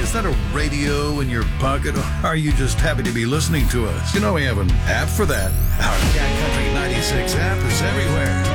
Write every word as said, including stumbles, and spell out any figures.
Is that a radio in your pocket, or are you just happy to be listening to us? You know we have an app for that. Our Cat Country ninety-six app is everywhere.